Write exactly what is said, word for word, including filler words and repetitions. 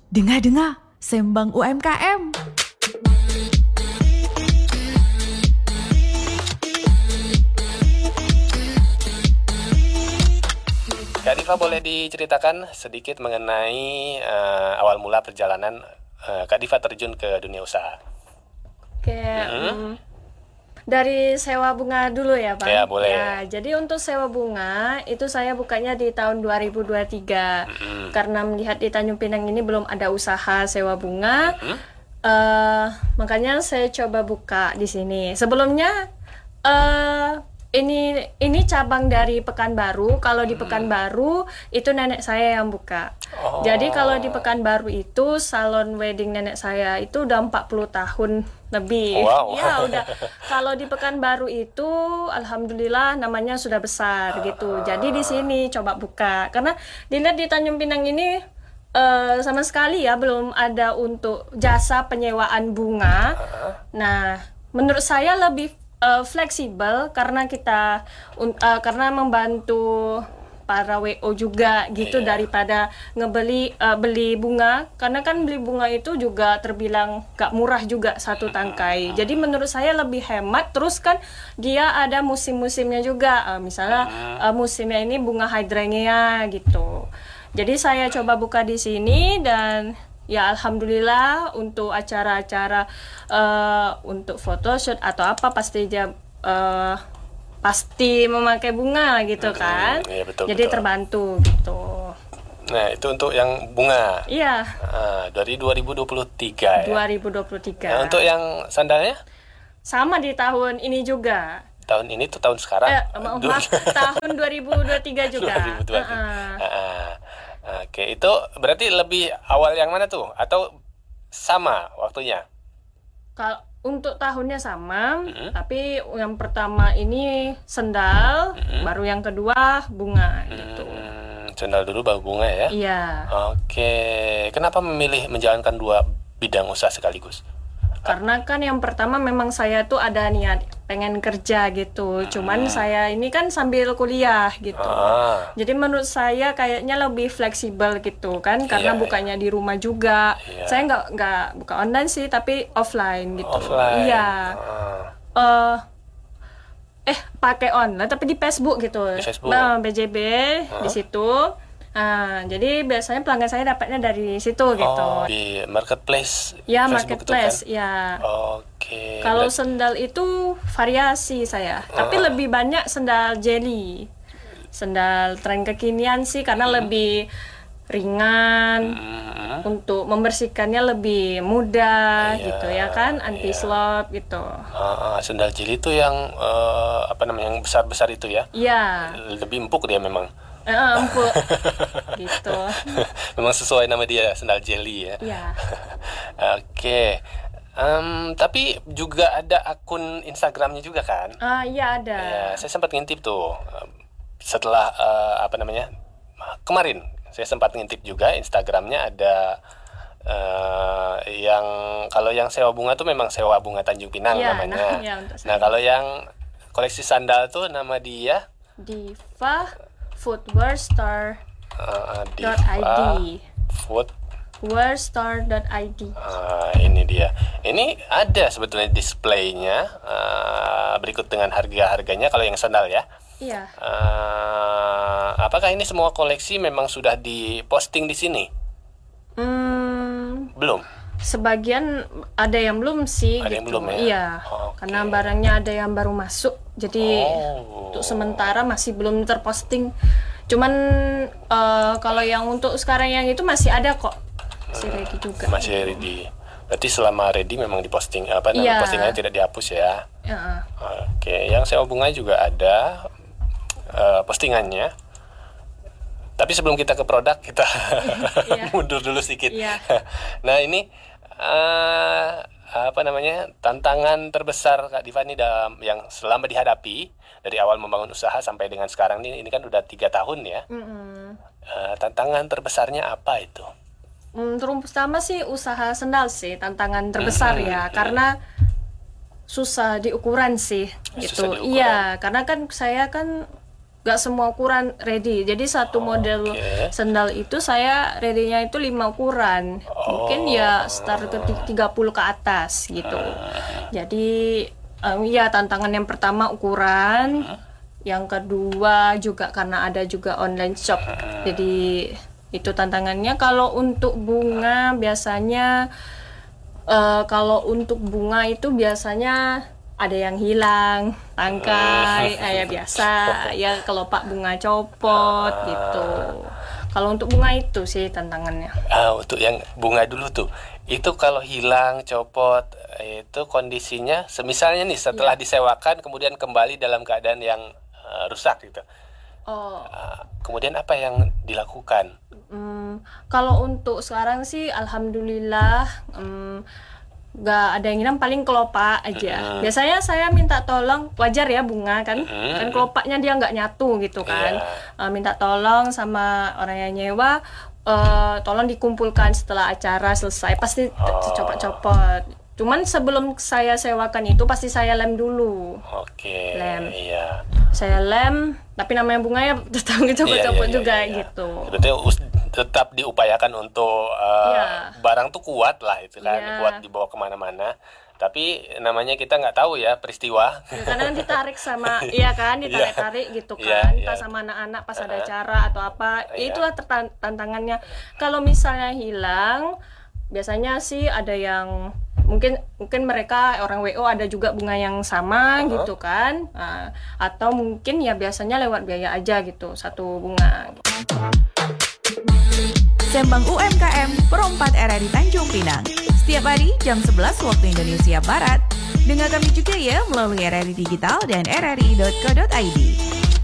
Dengar-dengar, sembang U M K M. Kak Diva, boleh diceritakan sedikit mengenai uh, awal mula perjalanan uh, Kak Diva terjun ke dunia usaha? Oke, mm-hmm. um, dari sewa bunga dulu ya Pak? Ya, boleh. Ya, jadi untuk sewa bunga itu saya bukanya di tahun dua ribu dua puluh tiga. Mm-hmm. Karena melihat di Tanjung Pinang ini belum ada usaha sewa bunga, mm-hmm. uh, makanya saya coba buka di sini. Sebelumnya uh, ini ini cabang dari Pekanbaru. Kalau di Pekanbaru itu nenek saya yang buka. Oh. Jadi kalau di Pekanbaru itu salon wedding nenek saya itu udah empat puluh tahun lebih. Wow. Ya udah. Kalau di Pekanbaru itu alhamdulillah namanya sudah besar gitu. Jadi di sini coba buka. Karena dilihat di Tanjung Pinang ini uh, sama sekali ya belum ada untuk jasa penyewaan bunga. Nah, menurut saya lebih Uh, fleksibel karena kita uh, karena membantu para W O juga gitu, yeah. Daripada ngebeli uh, beli bunga, karena kan beli bunga itu juga terbilang gak murah juga satu tangkai. Jadi menurut saya lebih hemat. Terus kan dia ada musim-musimnya juga, uh, misalnya uh, musimnya ini bunga hydrangea gitu. Jadi saya coba buka di sini dan ya alhamdulillah untuk acara-acara uh, untuk photoshoot atau apa pasti dia uh, pasti memakai bunga gitu kan. Hmm, iya, betul, jadi betul. Terbantu gitu. Nah itu untuk yang bunga. Iya. Uh, dari dua ribu dua puluh tiga ya. dua ribu dua puluh tiga. Nah, untuk yang sandalnya? Sama di tahun ini juga. Tahun ini tuh tahun sekarang? Eh, maaf, maaf tahun dua ribu dua puluh tiga juga. dua ribu dua puluh tiga. Uh-uh. Uh-uh. Oke, itu berarti lebih awal yang mana tuh? Atau sama waktunya? Kalau untuk tahunnya sama, mm-hmm. tapi yang pertama ini sendal, mm-hmm. baru yang kedua bunga mm-hmm. gitu. Sendal dulu baru bunga ya? Iya. Oke, kenapa memilih menjalankan dua bidang usaha sekaligus? Karena kan yang pertama memang saya tuh ada niat pengen kerja gitu. Cuman hmm. saya ini kan sambil kuliah gitu. Ah. Jadi menurut saya kayaknya lebih fleksibel gitu kan. Karena yeah, bukanya yeah. di rumah juga. Yeah. Saya nggak nggak buka online sih, tapi offline gitu. Offline. Iya. Ah. Uh, eh pakai online tapi di Facebook gitu. Di Facebook. Nah, B J B ah. di situ. Nah, jadi biasanya pelanggan saya dapatnya dari situ oh, gitu. Di marketplace. Ya, Facebook marketplace, kan? Ya. Oke. Kalau Berat... sendal itu variasi saya, uh. tapi lebih banyak sendal jelly. Sendal tren kekinian sih karena hmm. lebih ringan. Hmm. Untuk membersihkannya lebih mudah yeah, gitu ya kan, anti slop yeah. gitu. Uh, uh, sendal jelly itu yang uh, apa namanya yang besar-besar itu ya? Iya. Yeah. Lebih empuk dia memang. Uh, empuk gitu. Memang sesuai nama dia, sendal jelly ya. Iya. Oke. Okay. Um, tapi juga ada akun Instagramnya juga kan? Ah, uh, iya ada. Ya, saya sempat ngintip tuh setelah uh, apa namanya kemarin. Saya sempat ngintip juga Instagramnya ada uh, yang kalau yang sewa bunga tuh memang sewa bunga Tanjung Pinang ya, namanya. Nah, ya, nah kalau yang koleksi sandal tuh nama dia Diva Footwear Store dot I D. Footwear Store dot I D. Uh, ini dia. Ini ada sebetulnya displaynya uh, berikut dengan harga-harganya kalau yang sandal ya. Iya. Uh, apakah ini semua koleksi memang sudah diposting di sini? Hmm, belum. Sebagian ada yang belum sih. Ada gitu. yang belum ya. Iya. Okay. Karena barangnya ada yang baru masuk, jadi oh. untuk sementara masih belum terposting. Cuman uh, kalau yang untuk sekarang yang itu masih ada kok, masih ready juga. Masih ready. Berarti selama ready memang diposting apa namanya yeah. postingannya tidak dihapus ya. Uh-uh. Oke, yang sewa bunga juga ada uh, postingannya. Tapi sebelum kita ke produk kita yeah. mundur dulu sedikit. Yeah. Nah ini uh, apa namanya tantangan terbesar Kak Diva ini dalam yang selama dihadapi dari awal membangun usaha sampai dengan sekarang ini ini kan udah tiga tahun ya. Mm-hmm. Uh, tantangan terbesarnya apa itu? Hmm, terus pertama sih usaha sendal sih tantangan terbesar mm-hmm. ya karena susah diukuran sih susah gitu. diukuran. Iya karena kan saya kan gak semua ukuran ready. Jadi satu model okay. sendal itu saya ready-nya itu lima ukuran. Oh. Mungkin ya start ke tiga puluh ke atas gitu. Hmm. Jadi um, ya tantangan yang pertama ukuran, hmm. yang kedua juga karena ada juga online shop. Hmm. Jadi itu tantangannya. Kalau untuk bunga biasanya uh, kalau untuk bunga itu biasanya ada yang hilang, tangkai, eh, ya biasa, ya kelopak bunga copot gitu. Kalau untuk bunga itu sih tantangannya. Ah, untuk yang bunga dulu tuh, itu kalau hilang, copot, itu kondisinya, semisalnya nih setelah ya. disewakan kemudian kembali dalam keadaan yang uh, rusak gitu. Oh. Uh, kemudian apa yang dilakukan? Hmm, kalau untuk sekarang sih, alhamdulillah. Um, Gak ada yang hilang, paling kelopak aja. Mm-hmm. Biasanya saya minta tolong, wajar ya bunga kan, mm-hmm. kan kelopaknya dia nggak nyatu gitu kan. Yeah. Uh, minta tolong sama orang yang nyewa, uh, tolong dikumpulkan setelah acara selesai, pasti oh. copot-copot. Cuman sebelum saya sewakan itu pasti saya lem dulu. Oke. Okay. Lem. Iya. Saya lem, tapi namanya bunga ya tetap copot-copot yeah, yeah, juga yeah, yeah. gitu. Sebetulnya tetap diupayakan untuk uh, yeah. barang tuh kuat lah itu kan, yeah. kuat dibawa kemana-mana. Tapi namanya kita nggak tahu ya peristiwa. Ya, karena ditarik sama, iya kan, ditarik-tarik gitu kan, yeah, yeah. pas sama anak-anak pas uh-huh. ada acara atau apa, yeah. itulah tantangannya. Kalau misalnya hilang, biasanya sih ada yang mungkin mungkin mereka orang W O ada juga bunga yang sama uh-huh. gitu kan, uh, atau mungkin ya biasanya lewat biaya aja gitu satu bunga. Sembang U M K M Perompat R R I Tanjung Pinang. Setiap hari jam sebelas waktu Indonesia Barat. Dengar kami juga ya melalui R R I Digital dan r r i dot co dot i d.